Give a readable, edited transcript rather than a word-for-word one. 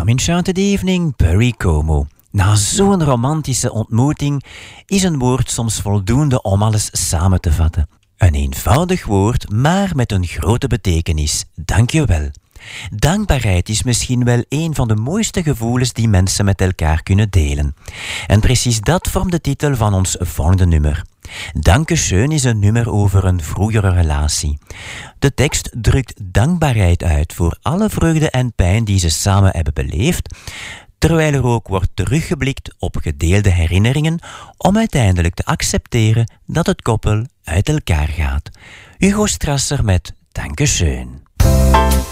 Enchanted Evening, Perry Como. Na zo'n romantische ontmoeting is een woord soms voldoende om alles samen te vatten. Een eenvoudig woord, maar met een grote betekenis. Dank je wel. Dankbaarheid is misschien wel een van de mooiste gevoelens die mensen met elkaar kunnen delen. En precies dat vormt de titel van ons volgende nummer. Dankeschön is een nummer over een vroegere relatie. De tekst drukt dankbaarheid uit voor alle vreugde en pijn die ze samen hebben beleefd, terwijl er ook wordt teruggeblikt op gedeelde herinneringen om uiteindelijk te accepteren dat het koppel uit elkaar gaat. Hugo Strasser met Dankeschön.